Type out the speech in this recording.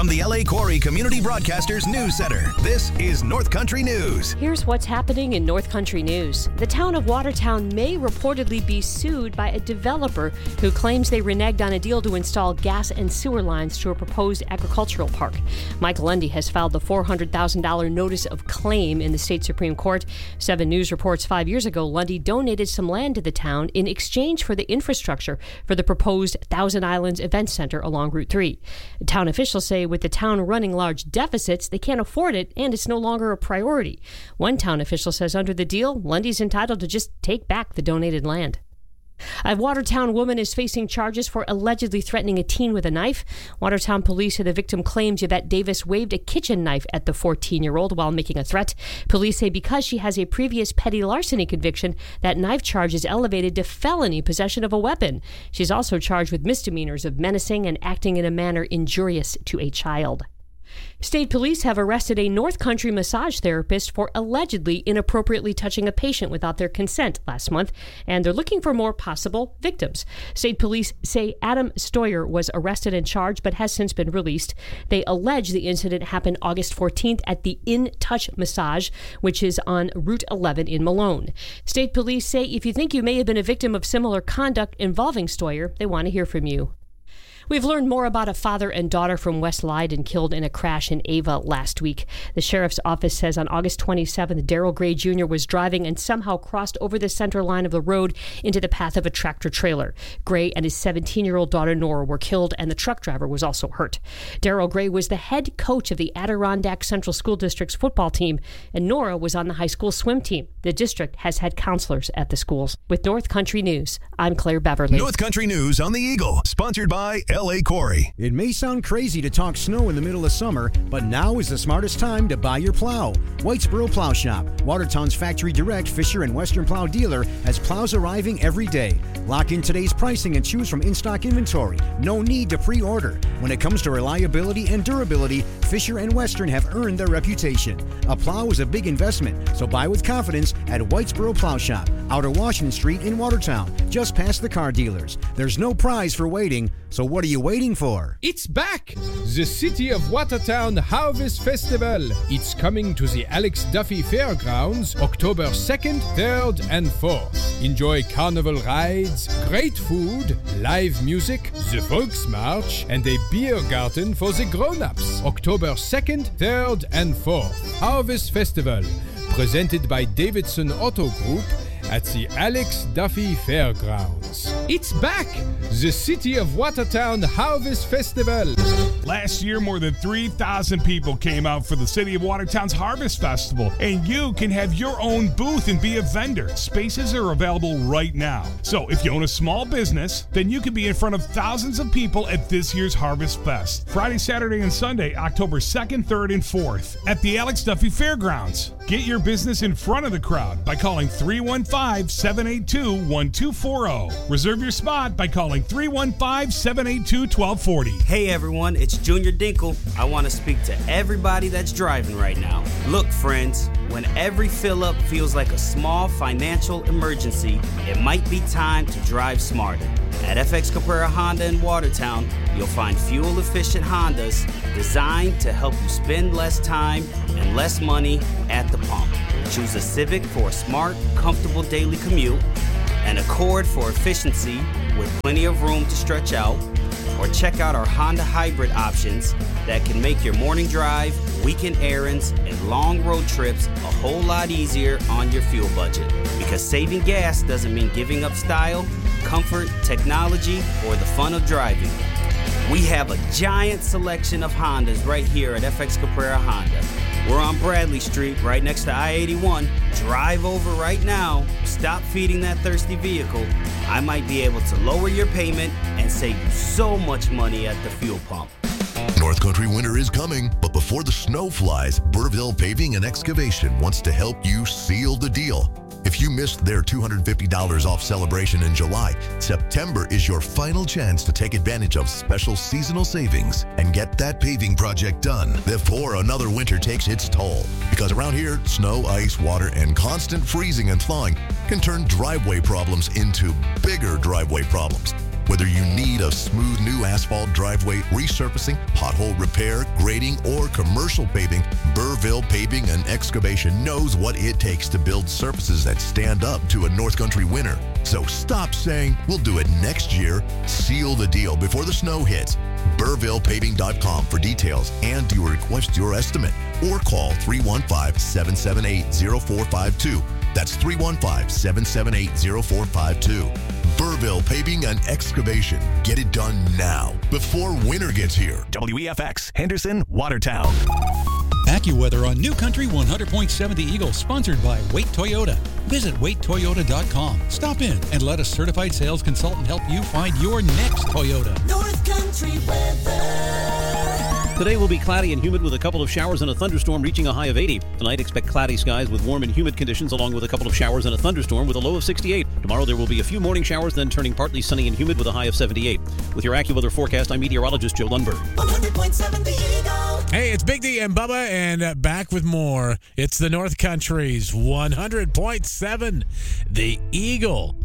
From the L.A. Quarry Community Broadcasters News Center, this is North Country News. Here's what's happening in North Country News. The town of Watertown may reportedly be sued by a developer who claims they reneged on a deal to install gas and sewer lines to a proposed agricultural park. Mike Lundy has filed the $400,000 notice of claim in the state Supreme Court. 7 News reports 5 years ago, Lundy donated some land to the town in exchange for the infrastructure for the proposed Thousand Islands Event Center along Route 3. Town officials say with the town running large deficits, they can't afford it, and it's no longer a priority. One town official says under the deal, Lundy's entitled to just take back the donated land. A Watertown woman is facing charges for allegedly threatening a teen with a knife. Watertown police say the victim claims Yvette Davis waved a kitchen knife at the 14-year-old while making a threat. Police say because she has a previous petty larceny conviction, that knife charge is elevated to felony possession of a weapon. She's also charged with misdemeanors of menacing and acting in a manner injurious to a child. State police have arrested a North Country massage therapist for allegedly inappropriately touching a patient without their consent last month, and they're looking for more possible victims. State police say Adam Stoyer was arrested and charged but has since been released. They allege the incident happened August 14th at the In Touch Massage, which is on Route 11 in Malone. State police say if you think you may have been a victim of similar conduct involving Stoyer, they want to hear from you. We've learned more about a father and daughter from West Leyden killed in a crash in Ava last week. The sheriff's office says on August 27th, Darrell Gray Jr. was driving and somehow crossed over the center line of the road into the path of a tractor trailer. Gray and his 17-year-old daughter Nora were killed, and the truck driver was also hurt. Darrell Gray was the head coach of the Adirondack Central School District's football team, and Nora was on the high school swim team. The district has had counselors at the schools. With North Country News, I'm Claire Beverly. North Country News on the Eagle, sponsored by L.A. Quarry. It may sound crazy to talk snow in the middle of summer, but now is the smartest time to buy your plow. Whitesboro Plow Shop, Watertown's factory direct Fisher and Western plow dealer, has plows arriving every day. Lock in today's pricing and choose from in-stock inventory. No need to pre-order. When it comes to reliability and durability, Fisher and Western have earned their reputation. A plow is a big investment, so buy with confidence at Whitesboro Plow Shop, Outer Washington Street in Watertown, just past the car dealers. There's no prize for waiting, so what are you waiting for? It's back! The City of Watertown Harvest Festival. It's coming to the Alex Duffy Fairgrounds October 2nd, 3rd, and 4th. Enjoy carnival rides, great food, live music, the Volksmarch, and a beer garden for the grown-ups. October 2nd, 3rd, and 4th. Harvest Festival, presented by Davidson Auto Group at the Alex Duffy Fairgrounds. It's back! The City of Watertown Harvest Festival. Last year, more than 3,000 people came out for the City of Watertown's Harvest Festival, and you can have your own booth and be a vendor. Spaces are available right now. So if you own a small business, then you can be in front of thousands of people at this year's Harvest Fest. Friday, Saturday, and Sunday, October 2nd, 3rd, and 4th at the Alex Duffy Fairgrounds. Get your business in front of the crowd by calling 315-782-1240. Reserve your spot by calling 315-782-1240. Hey everyone, it's Junior Dinkle. I want to speak to everybody that's driving right now. Look, friends, when every fill-up feels like a small financial emergency, it might be time to drive smarter. At FX Caprera Honda in Watertown, you'll find fuel-efficient Hondas designed to help you spend less time and less money at the pump. Choose a Civic for a smart, comfortable daily commute, an Accord for efficiency with plenty of room to stretch out, or check out our Honda hybrid options that can make your morning drive, weekend errands, and long road trips a whole lot easier on your fuel budget. Because saving gas doesn't mean giving up style, comfort, technology, or the fun of driving. We have a giant selection of Hondas right here at FX Caprera Honda. We're on Bradley Street, right next to I-81. Drive over right now. Stop feeding that thirsty vehicle. I might be able to lower your payment and save you so much money at the fuel pump. North Country winter is coming, but before the snow flies, Burville Paving and Excavation wants to help you seal the deal. If you missed their $250 off celebration in July, September is your final chance to take advantage of special seasonal savings and get that paving project done before another winter takes its toll. Because around here, snow, ice, water, and constant freezing and thawing can turn driveway problems into bigger driveway problems. Whether you need a smooth new asphalt driveway, resurfacing, pothole repair, grading, or commercial paving, Burville Paving and Excavation knows what it takes to build surfaces that stand up to a North Country winter. So stop saying, we'll do it next year. Seal the deal before the snow hits. BurvillePaving.com for details and to request your estimate. Or call 315-778-0452. That's 315-778-0452. Burville Paving and Excavation. Get it done now, before winter gets here. WEFX, Henderson, Watertown. AccuWeather on New Country 100.7 The Eagle, sponsored by Wait Toyota. Visit waittoyota.com. Stop in and let a certified sales consultant help you find your next Toyota. North Country weather. Today will be cloudy and humid with a couple of showers and a thunderstorm reaching a high of 80. Tonight, expect cloudy skies with warm and humid conditions along with a couple of showers and a thunderstorm with a low of 68. Tomorrow, there will be a few morning showers, then turning partly sunny and humid with a high of 78. With your AccuWeather forecast, I'm meteorologist Joe Lundberg. 100.7 The Eagle. Hey, it's Big D and Bubba, and back with more. It's the North Country's 100.7 The Eagle.